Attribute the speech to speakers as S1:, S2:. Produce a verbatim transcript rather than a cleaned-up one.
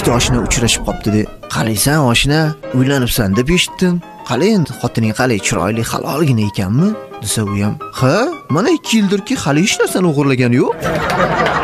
S1: ikki oshna uchrashib qopti-da. "Qalaysan, oshna? Uylanibsan deb eshitdim. Qalay endi xotining qalay, chiroyli, halolgina ekanmi?" desa u ham, "Ha, mana ikki yildirki hali hech narsani o'g'irlagani yo'q."